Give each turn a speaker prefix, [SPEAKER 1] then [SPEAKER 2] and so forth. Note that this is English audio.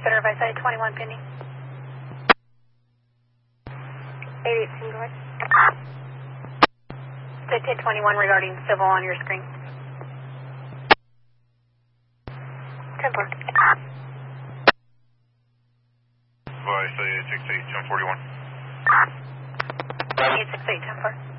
[SPEAKER 1] Center of Vice 21 pending.
[SPEAKER 2] 818, go ahead.
[SPEAKER 1] It's 1021 regarding civil on your screen.
[SPEAKER 2] 10-4.
[SPEAKER 3] Vice 868, 1041.
[SPEAKER 1] 868, 10-4.